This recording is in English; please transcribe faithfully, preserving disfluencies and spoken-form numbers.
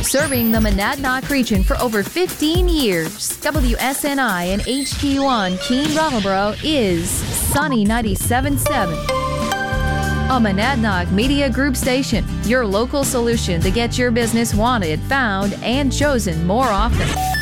Serving the Monadnock region for over fifteen years, W S N I and H Q on Keene Brattleboro is Sunny ninety-seven point seven. A Monadnock Media Group station, your local solution to get your business wanted, found, and chosen more often.